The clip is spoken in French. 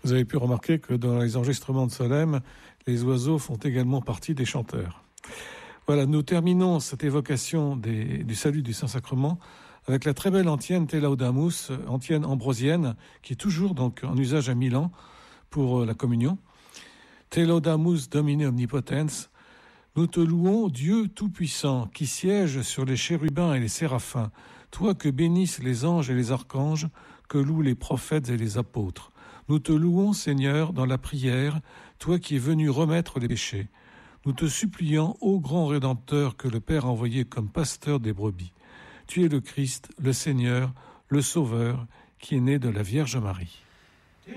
Vous avez pu remarquer que dans les enregistrements de Solesmes, les oiseaux font également partie des chanteurs. Voilà, nous terminons cette évocation du salut du Saint-Sacrement avec la très belle antienne Te Laudamus, antienne ambrosienne, qui est toujours donc en usage à Milan pour la communion. Te Laudamus Domine Omnipotens. Nous te louons, Dieu Tout-Puissant, qui siège sur les chérubins et les séraphins, toi que bénissent les anges et les archanges, que louent les prophètes et les apôtres. Nous te louons, Seigneur, dans la prière, toi qui es venu remettre les péchés. Nous te supplions, ô grand Rédempteur que le Père a envoyé comme pasteur des brebis. Tu es le Christ, le Seigneur, le Sauveur, qui est né de la Vierge Marie.